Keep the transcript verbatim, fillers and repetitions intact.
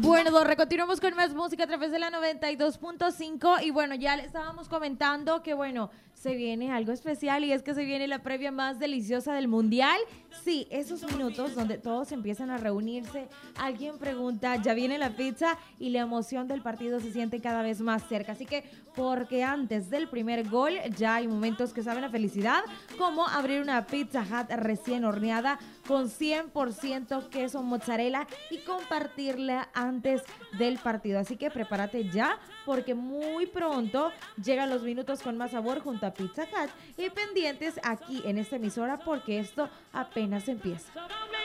Bueno, Dorre, continuamos con más música a través de la noventa y dos punto cinco y bueno, ya le estábamos comentando que bueno, se viene algo especial y es que se viene la previa más deliciosa del Mundial. Sí, esos minutos donde todos empiezan a reunirse, alguien pregunta, ya viene la pizza y la emoción del partido se siente cada vez más cerca. Así que, porque antes del primer gol ya hay momentos que saben a felicidad, como abrir una Pizza Hut recién horneada con cien por ciento queso mozzarella y compartirla antes del partido. Así que prepárate ya porque muy pronto llegan los minutos con más sabor junto a Pizza Hut y pendientes aquí en esta emisora porque esto apenas empieza.